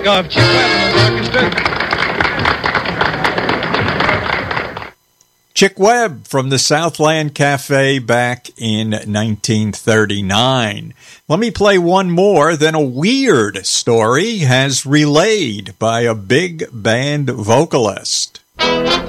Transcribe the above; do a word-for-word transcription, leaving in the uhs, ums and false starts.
of Chick Webb and his orchestra. Chick Webb from the Southland Cafe back in nineteen thirty-nine. Let me play one more, then a weird story has relayed by a big band vocalist.